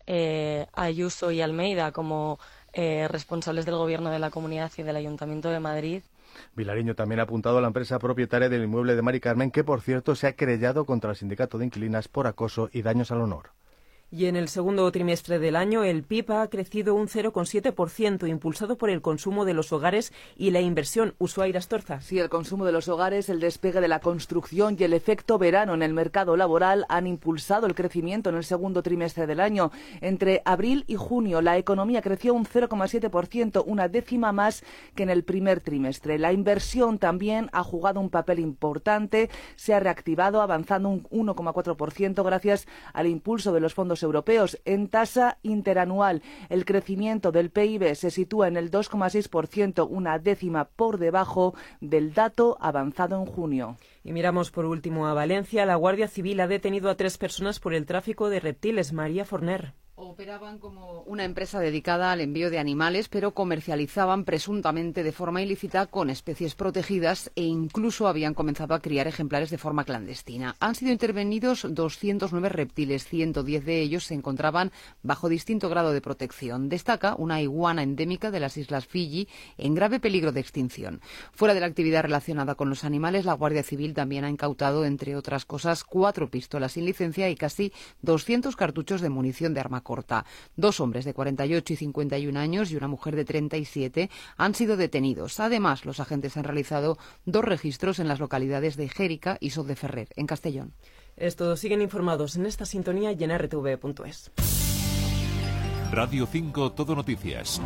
Ayuso y Almeida como responsables del Gobierno de la Comunidad y del Ayuntamiento de Madrid. Vilariño también ha apuntado a la empresa propietaria del inmueble de Mari Carmen, que por cierto se ha querellado contra el sindicato de inquilinas por acoso y daños al honor. Y en el segundo trimestre del año, el PIB ha crecido un 0,7%, impulsado por el consumo de los hogares y la inversión. Ushuaira Astorza. Sí, el consumo de los hogares, el despegue de la construcción y el efecto verano en el mercado laboral han impulsado el crecimiento en el segundo trimestre del año. Entre abril y junio, la economía creció un 0,7%, una décima más que en el primer trimestre. La inversión también ha jugado un papel importante, se ha reactivado avanzando un 1,4% gracias al impulso de los fondos europeos. En tasa interanual, el crecimiento del PIB se sitúa en el 2,6%, una décima por debajo del dato avanzado en junio. Y miramos por último a Valencia. La Guardia Civil ha detenido a 3 personas por el tráfico de reptiles. María Forner. Operaban como una empresa dedicada al envío de animales, pero comercializaban presuntamente de forma ilícita con especies protegidas e incluso habían comenzado a criar ejemplares de forma clandestina. Han sido intervenidos 209 reptiles, 110 de ellos se encontraban bajo distinto grado de protección. Destaca una iguana endémica de las islas Fiji en grave peligro de extinción. Fuera de la actividad relacionada con los animales, la Guardia Civil también ha incautado, entre otras cosas, 4 pistolas sin licencia y casi 200 cartuchos de munición de arma corta. 2 hombres de 48 y 51 años y una mujer de 37 han sido detenidos. Además, los agentes han realizado 2 registros en las localidades de Jérica y Sot de Ferrer, en Castellón. Estos siguen informados en esta sintonía y en rtv.es. Radio 5 Todo Noticias.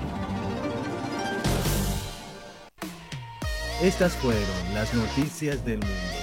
Estas fueron las noticias del mundo.